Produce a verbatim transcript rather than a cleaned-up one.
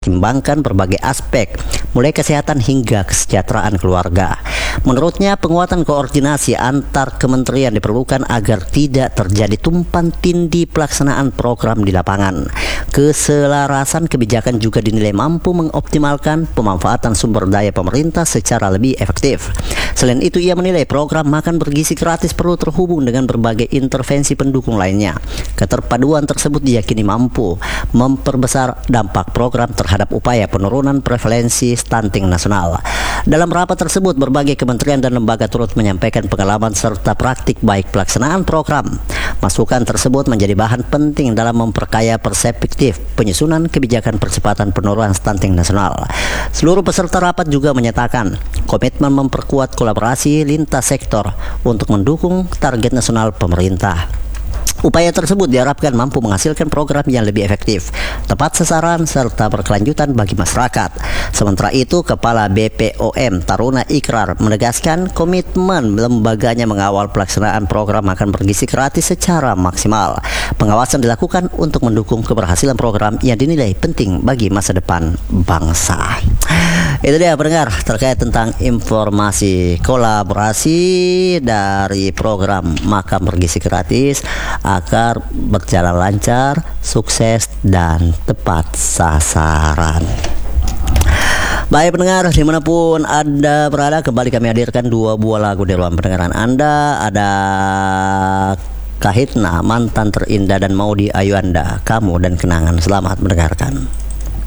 mempertimbangkan berbagai aspek, mulai kesehatan hingga kesejahteraan keluarga. Menurutnya, penguatan koordinasi antar kementerian diperlukan agar tidak terjadi tumpang tindih pelaksanaan program di lapangan. Keselarasan kebijakan juga dinilai mampu mengoptimalkan pemanfaatan sumber daya pemerintah secara lebih efektif. Selain itu, ia menilai program makan bergizi gratis perlu terhubung dengan berbagai intervensi pendukung lainnya. Keterpaduan tersebut diyakini mampu memperbesar dampak program terhadap upaya penurunan prevalensi stunting nasional. Dalam rapat tersebut, berbagai kementerian dan lembaga turut menyampaikan pengalaman serta praktik baik pelaksanaan program. Masukan tersebut menjadi bahan penting dalam memperkaya perspektif penyusunan kebijakan percepatan penurunan stunting nasional. Seluruh peserta rapat juga menyatakan komitmen memperkuat kolaborasi lintas sektor untuk mendukung target nasional pemerintah. Upaya tersebut diharapkan mampu menghasilkan program yang lebih efektif, tepat sasaran, serta berkelanjutan bagi masyarakat. Sementara itu, Kepala B P O M Taruna Ikrar menegaskan komitmen lembaganya mengawal pelaksanaan program makan bergizi gratis secara maksimal. Pengawasan dilakukan untuk mendukung keberhasilan program yang dinilai penting bagi masa depan bangsa. Itu dia pendengar terkait tentang informasi kolaborasi dari program makan bergizi gratis agar berjalan lancar, sukses, dan tepat sasaran. Baik pendengar, dimanapun Anda berada, kembali kami hadirkan dua buah lagu di ruang pendengaran Anda. Ada Kahitna, Mantan Terindah, dan Maudi Ayu Anda, Kamu dan Kenangan. Selamat mendengarkan.